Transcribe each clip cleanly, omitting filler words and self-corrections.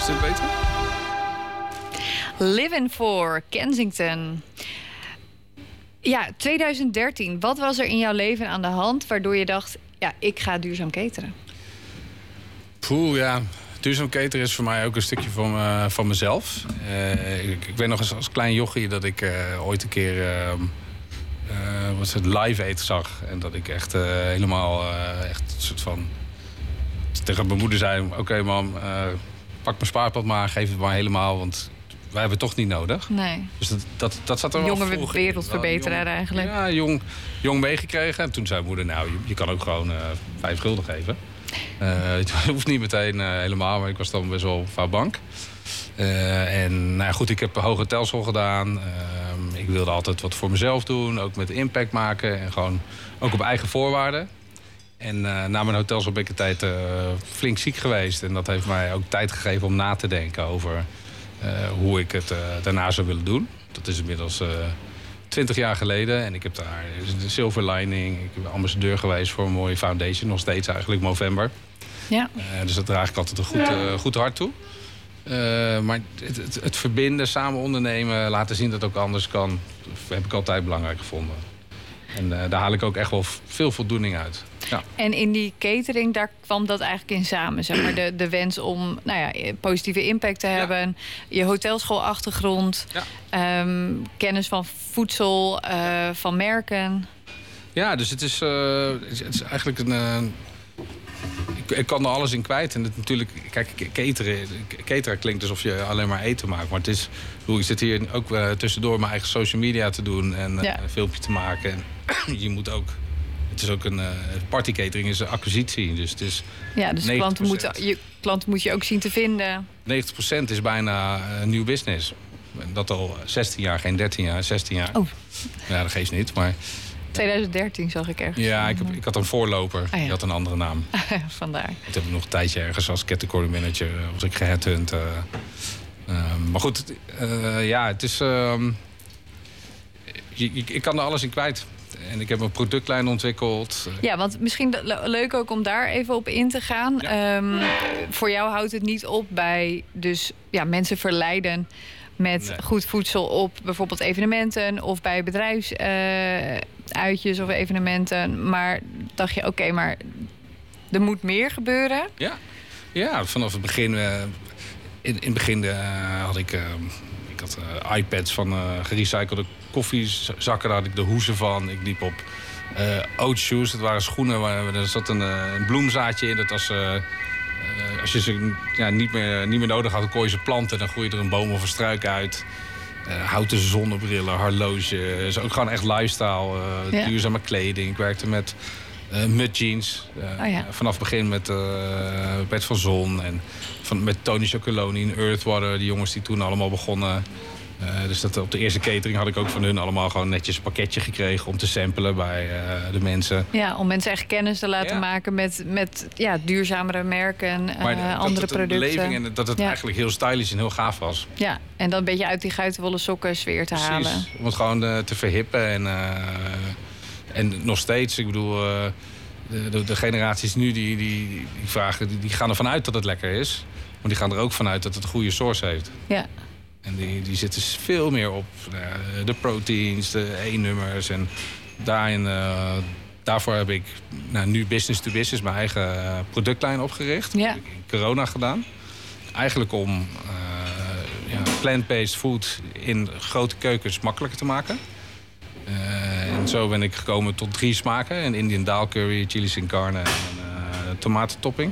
stuk beter. Living for Kensington. Ja, 2013. Wat was er in jouw leven aan de hand waardoor je dacht, ja, ik ga duurzaam cateren? Ja. Duurzaam cateren is voor mij ook een stukje van mezelf. Ik weet nog eens als klein jochie dat ik ooit een keer Live Aid zag. En dat ik echt helemaal echt een soort van tegen mijn moeder zei, oké, mam, pak mijn spaarpot maar, geef het maar helemaal, want wij hebben het toch niet nodig. Nee. Dus dat zat er wel jonge vroeg wereldverbeteraar eigenlijk. Ja, jong meegekregen. En toen zei moeder, nou, je kan ook gewoon 5 gulden geven. Het hoeft niet meteen helemaal, maar ik was dan best wel fout bank. En nou ja, goed, ik heb hoge telsel gedaan. Ik wilde altijd wat voor mezelf doen, ook met impact maken en gewoon ook op eigen voorwaarden. En na mijn hotelsel ben ik een tijd flink ziek geweest. En dat heeft mij ook tijd gegeven om na te denken over hoe ik het daarna zou willen doen. Dat is inmiddels 20 jaar geleden. En ik heb daar de Silver Lining. Ik ben ambassadeur geweest voor een mooie foundation. Nog steeds eigenlijk Movember. Ja. Dus dat draag ik altijd een goed hart toe. Maar het verbinden, samen ondernemen, laten zien dat het ook anders kan, heb ik altijd belangrijk gevonden. En daar haal ik ook echt wel veel voldoening uit. Ja. En in die catering, daar kwam dat eigenlijk in samen. Zeg maar de wens om positieve impact te hebben. Je hotelschoolachtergrond. Ja. Kennis van voedsel, van merken. Ja, dus het is eigenlijk een... Ik kan er alles in kwijt. En het, natuurlijk, kijk, cateren klinkt alsof je alleen maar eten maakt. Maar het is, ik zit hier ook tussendoor mijn eigen social media te doen en een filmpje te maken. En je moet ook... Het is ook een partycatering, is een acquisitie. Dus het is dus klanten moet je ook zien te vinden. 90% is bijna nieuw business. Dat al 16 jaar, geen 13 jaar, 16 jaar. Oh. Ja, dat geeft niet, maar... 2013 zag ik ergens. Ja, ik had een voorloper. Die had een andere naam. Vandaar. Dat heb ik nog een tijdje ergens als category manager. Was ik geheadhunt. Maar goed, het is... Ik kan er alles in kwijt. En ik heb een productlijn ontwikkeld. Ja, want misschien leuk ook om daar even op in te gaan. Ja. Voor jou houdt het niet op bij mensen verleiden met goed voedsel op bijvoorbeeld evenementen of bij bedrijfsuitjes of evenementen. Maar dacht je, oké, maar er moet meer gebeuren? Ja, vanaf het begin. In het begin had ik iPads van gerecyclede koffiezakken. Daar had ik de hoezen van. Ik liep op oat shoes. Dat waren schoenen waar er zat een bloemzaadje in. Dat was... als je ze niet meer nodig had, dan kon je ze planten. Dan groeide er een boom of een struik uit. Houten zonnebrillen, horloges. Ook gewoon echt lifestyle. Duurzame kleding. Ik werkte met mud jeans. Vanaf het begin met Bert van Zon. En met Tony Chocoloni en Earthwater. Die jongens die toen allemaal begonnen. Dus op de eerste catering had ik ook van hun allemaal gewoon netjes een pakketje gekregen om te samplen bij de mensen. Ja, om mensen echt kennis te laten maken met duurzamere merken, andere producten. De beleving en dat het eigenlijk heel stylish en heel gaaf was. Ja, en dan een beetje uit die geitenwolle sokken sfeer te halen. Om het gewoon te verhippen en nog steeds, ik bedoel, de generaties nu die vragen, die gaan ervan uit dat het lekker is. Maar die gaan er ook vanuit dat het een goede source heeft. Ja. En die zitten veel meer op de proteins, de E-nummers. En daarvoor heb ik nu business to business mijn eigen productlijn opgericht. Ja. Dat heb ik in corona gedaan. Eigenlijk om plant-based food in grote keukens makkelijker te maken. En zo ben ik gekomen tot 3 smaken. Een Indian dal curry, chili sin carne en een tomatentopping.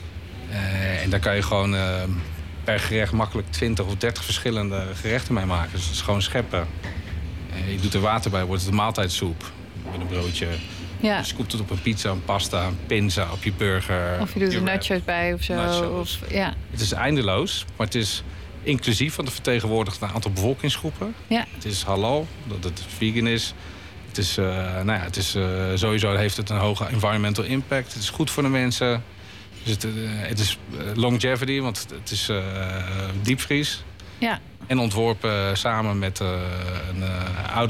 En daar kan je gewoon... per gerecht makkelijk 20 of 30 verschillende gerechten mee maken. Dus het is gewoon scheppen. Je doet er water bij, wordt het een maaltijdsoep. Met een broodje. Ja. Je scoopt het op een pizza, een pasta, een pinza, op je burger. Of je doet er nachos bij of zo. Het is eindeloos, maar het is inclusief, want het vertegenwoordigt een aantal bevolkingsgroepen. Ja. Het is halal, dat het vegan is. Het is, sowieso heeft het een hoge environmental impact. Het is goed voor de mensen. Dus het is longevity, want het is diepvries. Ja. En ontworpen samen met een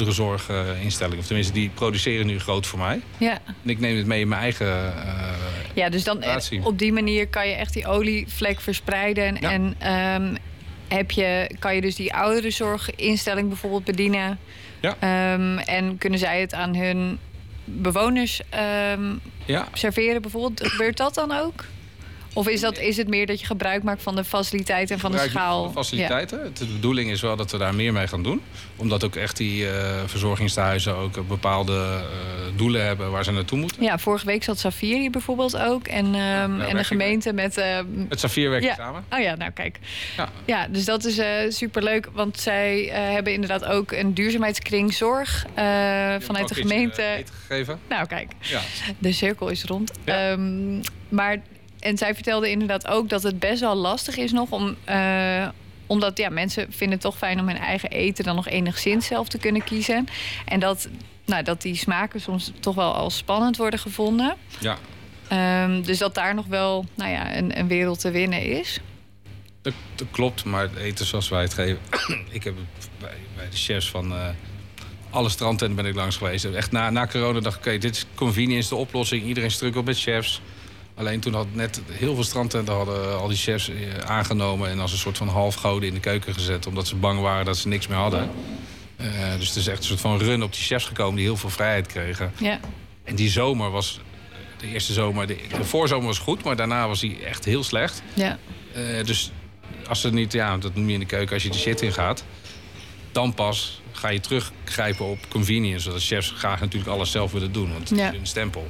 ouderenzorginstelling. Of tenminste, die produceren nu groot voor mij. Ja. En ik neem het mee in mijn eigen Ja, dus dan op die manier kan je echt die olievlek verspreiden. Ja. En kan je dus die ouderenzorginstelling bijvoorbeeld bedienen. Ja. En kunnen zij het aan hun bewoners serveren bijvoorbeeld? Gebeurt dat dan ook? Of is het meer dat je gebruik maakt van de faciliteiten en van de schaal? Van de faciliteiten. Ja. De bedoeling is wel dat we daar meer mee gaan doen. Omdat ook echt die verzorgingstehuizen ook bepaalde doelen hebben waar ze naartoe moeten. Ja, vorige week zat Saphir hier bijvoorbeeld ook. En de gemeente met... Het Saphir werkt samen. Oh ja, nou kijk. Ja, dus dat is superleuk. Want zij hebben inderdaad ook een duurzaamheidskring zorg vanuit de gemeente. Eten gegeven. Nou kijk, de cirkel is rond. Ja. En zij vertelde inderdaad ook dat het best wel lastig is nog omdat mensen vinden het toch fijn om hun eigen eten dan nog enigszins zelf te kunnen kiezen. En dat die smaken soms toch wel als spannend worden gevonden. Ja. Dus dat daar nog wel een wereld te winnen is. Dat klopt, maar het eten zoals wij het geven... Ik heb bij de chefs van alle strandtenten ben ik langs geweest. Echt na corona dacht ik, dit is convenience, de oplossing. Iedereen struggelt met chefs. Alleen toen had net heel veel strandtenten hadden al die chefs aangenomen... en als een soort van halfgoden in de keuken gezet... omdat ze bang waren dat ze niks meer hadden. Dus het is echt een soort van run op die chefs gekomen... die heel veel vrijheid kregen. Ja. En die zomer was... De eerste zomer... De voorzomer was goed, maar daarna was die echt heel slecht. Ja. Dus als ze niet... Ja, dat noem je in de keuken als je de shit in gaat... dan pas ga je teruggrijpen op convenience. Zodat chefs graag natuurlijk alles zelf willen doen. Want het is een stempel.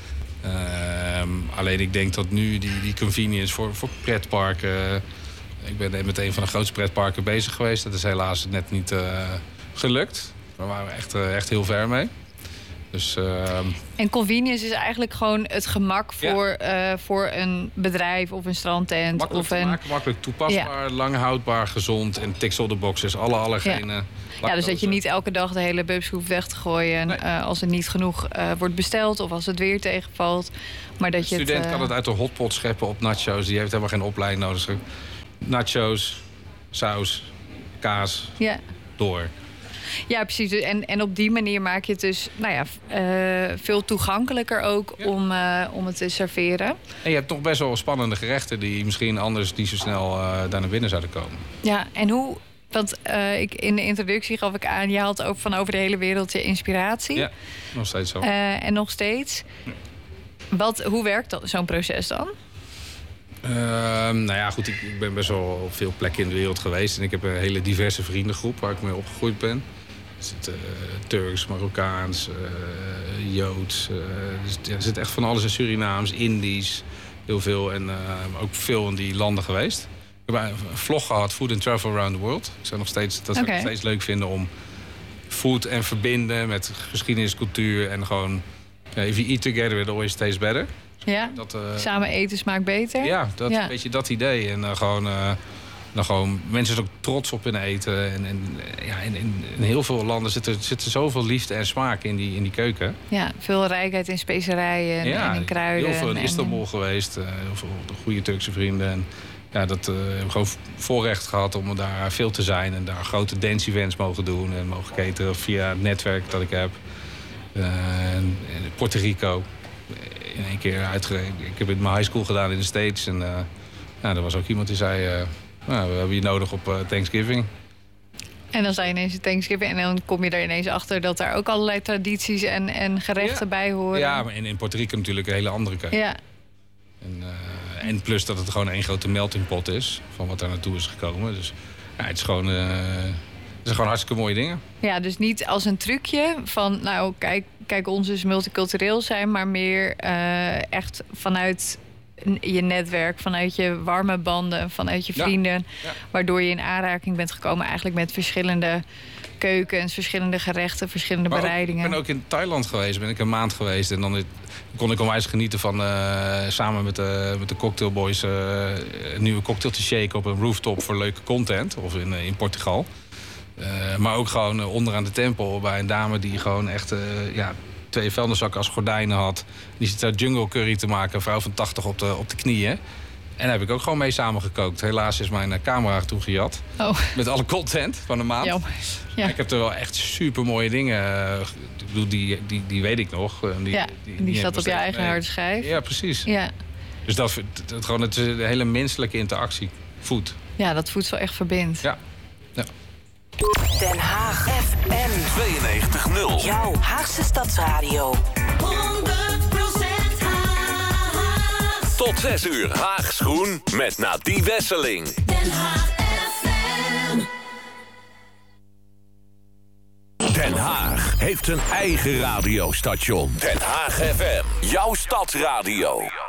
Alleen ik denk dat nu die convenience voor pretparken... Ik ben met een van de grootste pretparken bezig geweest. Dat is helaas net niet gelukt. Daar waren we echt heel ver mee. Dus, En convenience is eigenlijk gewoon het gemak voor een bedrijf of een strandtent. Makkelijk te maken, makkelijk toepasbaar, lang houdbaar, gezond. En ticks op de boxes, alle allergenen. Ja, dus dat je niet elke dag de hele bubs hoeft weg te gooien... als er niet genoeg wordt besteld of als het weer tegenvalt. Maar dat de student kan het uit de hotpot scheppen op nachos. Die heeft helemaal geen opleiding nodig. Nachos, saus, kaas, door. Ja, precies. En op die manier maak je het dus veel toegankelijker ook om het te serveren. En je hebt toch best wel spannende gerechten... die misschien anders niet zo snel daar naar binnen zouden komen. Ja, en hoe... Want in de introductie gaf ik aan... je had ook van over de hele wereld je inspiratie. Ja, nog steeds zo. En nog steeds. Ja. Hoe werkt zo'n proces dan? Goed, ik ben best wel op veel plekken in de wereld geweest. En ik heb een hele diverse vriendengroep waar ik mee opgegroeid ben. Er zit Turks, Marokkaans, Joods. Er zit echt van alles in. Surinaams, Indisch, heel veel. En ook veel in die landen geweest. Ik heb een vlog gehad, Food and Travel Around the World. Ik zou nog steeds leuk vinden om food en verbinden met geschiedenis, cultuur en gewoon... if you eat together, it always tastes better. Ja, samen eten smaakt beter. Ja, een beetje dat idee. En gewoon mensen zijn ook trots op hun eten. En in heel veel landen zit er zoveel liefde en smaak in die keuken. Ja, veel rijkheid in specerijen en in kruiden. Heel veel in Istanbul geweest. Heel veel goede Turkse vrienden. En dat hebben gewoon voorrecht gehad om daar veel te zijn. En daar grote dance events mogen doen. En mogen cateren via het netwerk dat ik heb. In Puerto Rico. In één keer uitgereden. Ik heb het in mijn high school gedaan in de States. En er was ook iemand die zei... we hebben je nodig op Thanksgiving. En dan sta je ineens Thanksgiving... en dan kom je er ineens achter dat daar ook allerlei tradities en gerechten bij horen. Ja, maar in Puerto Rico natuurlijk een hele andere keuze. Ja. En plus dat het gewoon één grote melting pot is... van wat daar naartoe is gekomen. Dus het is gewoon... Het zijn gewoon hartstikke mooie dingen. Ja, dus niet als een trucje van... kijk, ons is multicultureel zijn... maar meer echt vanuit je netwerk... vanuit je warme banden, vanuit je vrienden... Ja. Waardoor je in aanraking bent gekomen... eigenlijk met verschillende keukens, verschillende gerechten... verschillende bereidingen. Ik ben ook in Thailand geweest, ben ik een maand geweest... en dan kon ik onwijs genieten van... samen met de cocktailboys... een nieuwe cocktail te shaken op een rooftop... voor leuke content, of in Portugal... maar ook gewoon onderaan de tempel bij een dame die gewoon echt 2 vuilniszakken als gordijnen had. Die zit daar jungle curry te maken, een vrouw van 80 op de knieën. En daar heb ik ook gewoon mee samengekookt. Helaas is mijn camera toen gejat. Oh. Met alle content van een maand. Jammer. Ja. Ik heb er wel echt super mooie dingen. Ik bedoel, die weet ik nog. Die staat op je eigen harde schijf. Ja, precies. Ja. Dus gewoon het hele menselijke interactie. Food. Ja, dat voedsel echt verbindt. Ja. Den Haag FM 92.0. Jouw Haagse Stadsradio. 100% Haag. Tot 6 uur Haags Groen met Nadine Wesseling. Den Haag FM. Den Haag heeft een eigen radiostation. Den Haag FM. Jouw stadsradio.